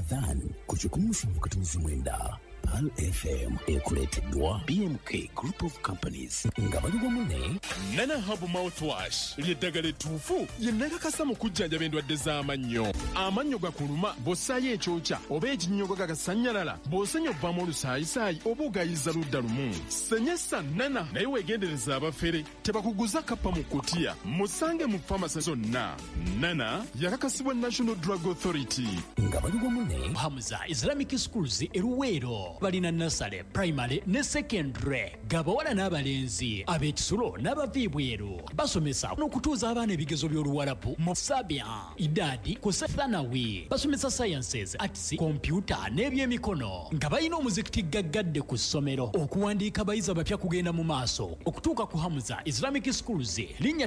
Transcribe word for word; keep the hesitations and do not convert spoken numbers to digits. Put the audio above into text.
Ramadhan kuchukumusha mkatumizi mwenda Pal F M ekuleteddwa B M K Group of Companies nga bali wamu Nana Hub Mouthwash ly'eddagala ettuufu lye nnakakasa mu kujjanjaba endwadde z'amannyo. Amannyo gakuluma bw'ossaayo ekyokya oba ekinnyogo gagasannyalala bw'osenya ovaamu olusaayisaayi oba ogayiza ludda lumu. Senyesa Nana naye weegendereza abafere tebakuguza kappa mu kkutiya. Musange mu famasi zonna. Nana yakakasibwa National Drug Authority. nga bali wamu ne Hamza Islamic Schools eruweero balina nasale primary ne secondary gabawala n'abalenzi ab'ekisulo n'abaviibweru basomesa n'okutuuza abaana ebigezo by'oluwalabu mu sabia idadi ku sethanawi basomesa sciences arts computer n'ebyemikono nga balina omuzikiti gaggadde ku ssomero okuwandiika abayizi abapya kugenda mu maaso okutuuka ku Hamza Islamic Schools linnya